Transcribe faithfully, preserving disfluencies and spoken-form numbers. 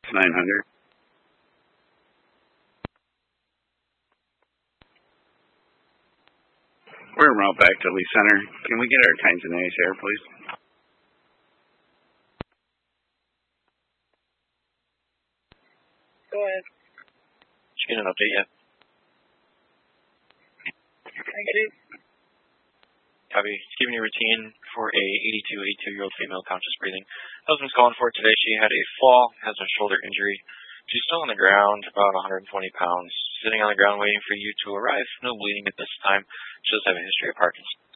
nine hundred. We're en route back to Lee Center. Can we get our times and days here, please? Go ahead. Did you get an update yet? Thank you. Copy. Just giving you a routine for a eighty-two, eighty-two-year-old female conscious breathing. Husband's calling for it today. She had a fall, has a shoulder injury. She's still on the ground, about one hundred twenty pounds, sitting on the ground waiting for you to arrive. No bleeding at this time. She does have a history of Parkinson's.